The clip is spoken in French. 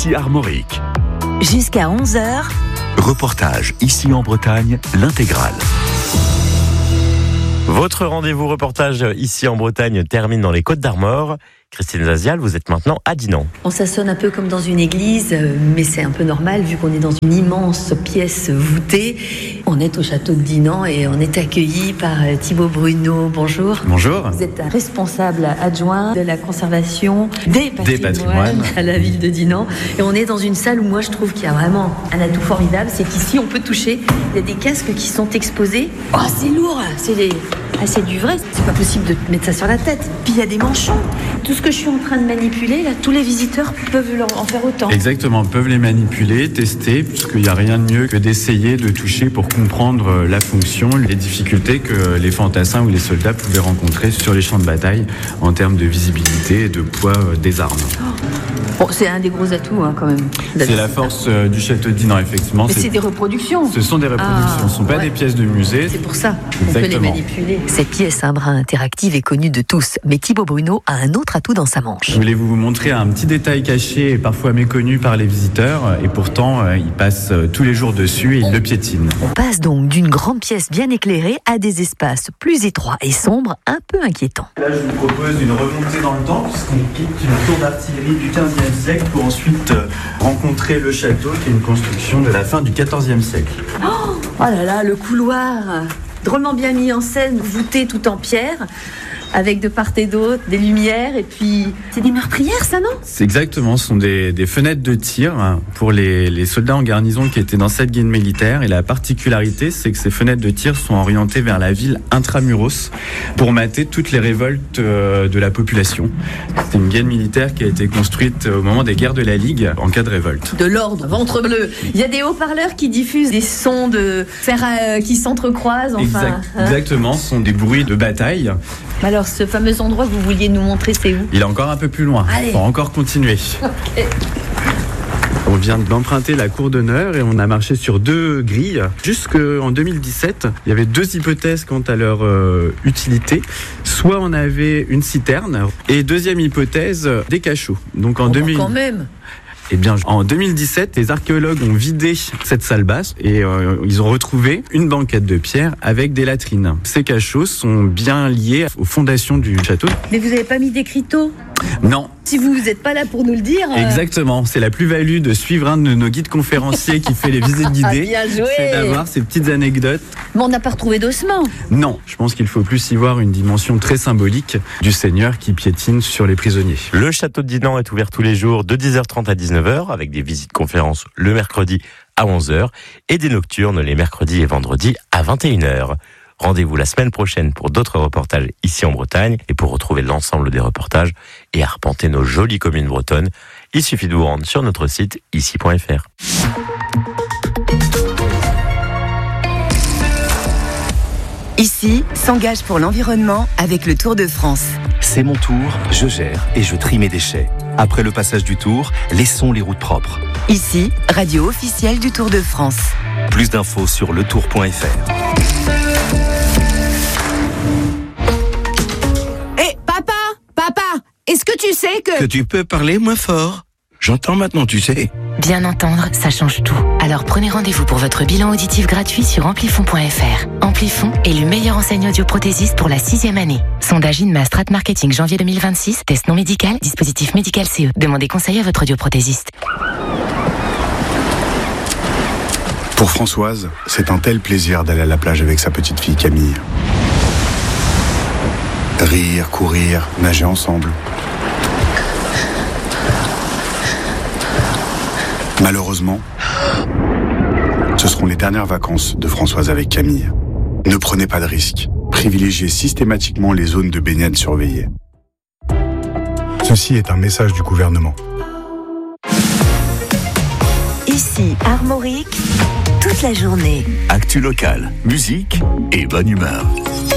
ici Armorique. Jusqu'à 11h. Reportage ici en Bretagne, l'intégrale. Votre rendez-vous reportage ici en Bretagne termine dans les Côtes d'Armor. Christine Zazial, vous êtes maintenant à Dinan. Ça sonne un peu comme dans une église, mais c'est un peu normal vu qu'on est dans une immense pièce voûtée. On est au château de Dinan et on est accueilli par Thibaut Bruno. Bonjour. Bonjour. Vous êtes responsable adjoint de la conservation des patrimoines à la ville de Dinan. Et on est dans une salle où moi je trouve qu'il y a vraiment un atout formidable, c'est qu'ici on peut toucher. Il y a des casques qui sont exposés. Oh, c'est lourd, c'est du vrai. C'est pas possible de mettre ça sur la tête. Puis il y a des manchons. Tout ce que je suis en train de manipuler, là, tous les visiteurs peuvent en faire autant. Exactement, peuvent les manipuler, tester, puisqu'il n'y a rien de mieux que d'essayer de toucher pour comprendre la fonction, les difficultés que les fantassins ou les soldats pouvaient rencontrer sur les champs de bataille en termes de visibilité et de poids des armes. Bon, c'est un des gros atouts quand même. C'est la force du château de Dinan, effectivement. Mais c'est des reproductions. Ce sont des reproductions, ce ne sont pas des pièces de musée. C'est pour ça qu'on peut les manipuler. Cette pièce un brin interactive est connue de tous, mais Thibaut Bruno a un autre atout dans sa manche. Je voulais vous montrer un petit détail caché et parfois méconnu par les visiteurs, et pourtant ils passent tous les jours dessus et ils le piétinent. On passe donc d'une grande pièce bien éclairée à des espaces plus étroits et sombres, un peu inquiétants. Là, je vous propose une remontée dans le temps, puisqu'on quitte une tour d'artillerie du 15e siècle pour ensuite rencontrer le château, qui est une construction de la fin du 14e siècle. Oh là là, le couloir, drôlement bien mis en scène, voûté tout en pierre, avec de part et d'autre des lumières, et puis c'est des meurtrières, ça, non? C'est exactement, ce sont des fenêtres de tir pour les soldats en garnison qui étaient dans cette guilde militaire, et la particularité, c'est que ces fenêtres de tir sont orientées vers la ville intramuros pour mater toutes les révoltes de la population. C'est une guilde militaire qui a été construite au moment des guerres de la Ligue en cas de révolte. De l'ordre, ventre bleu. Il y a des haut-parleurs qui diffusent des sons de fer qui s'entrecroisent, enfin. Exactement, ce sont des bruits de bataille. Alors, ce fameux endroit que vous vouliez nous montrer, c'est où? Il est encore un peu plus loin. Il faut encore continuer. Okay. On vient d'emprunter la cour d'honneur et on a marché sur 2 grilles. Jusqu'en 2017, il y avait 2 hypothèses quant à leur utilité. Soit on avait une citerne et deuxième hypothèse, des cachots. Donc en quand même. Eh bien, en 2017, les archéologues ont vidé cette salle basse et ils ont retrouvé une banquette de pierre avec des latrines. Ces cachots sont bien liés aux fondations du château. Mais vous n'avez pas mis d'écriteaux? Non. Si vous n'êtes pas là pour nous le dire... Exactement, c'est la plus-value de suivre un de nos guides conférenciers qui fait les visites guidées. Bien joué. C'est d'avoir ces petites anecdotes. Mais on n'a pas retrouvé d'ossements. Non, je pense qu'il faut plus y voir une dimension très symbolique du Seigneur qui piétine sur les prisonniers. Le château de Dinan est ouvert tous les jours de 10h30 à 19h avec des visites conférences le mercredi à 11h et des nocturnes les mercredis et vendredis à 21h. Rendez-vous la semaine prochaine pour d'autres reportages ici en Bretagne et pour retrouver l'ensemble des reportages et arpenter nos jolies communes bretonnes. Il suffit de vous rendre sur notre site ici.fr. Ici s'engage pour l'environnement avec le Tour de France. C'est mon tour, je gère et je trie mes déchets. Après le passage du Tour, laissons les routes propres. Ici, radio officielle du Tour de France. Plus d'infos sur letour.fr. Papa, est-ce que tu sais que tu peux parler moins fort? J'entends maintenant, tu sais. Bien entendre, ça change tout. Alors prenez rendez-vous pour votre bilan auditif gratuit sur amplifon.fr. Amplifon est le meilleur enseigne audioprothésiste pour la 6e année. Sondage INMA Strat Marketing janvier 2026, test non médical, dispositif médical CE. Demandez conseil à votre audioprothésiste. Pour Françoise, c'est un tel plaisir d'aller à la plage avec sa petite fille Camille. Rire, courir, nager ensemble. Malheureusement, ce seront les dernières vacances de Françoise avec Camille. Ne prenez pas de risques. Privilégiez systématiquement les zones de baignade surveillées. Ceci est un message du gouvernement. Ici, Armorique, toute la journée. Actu locale, musique et bonne humeur.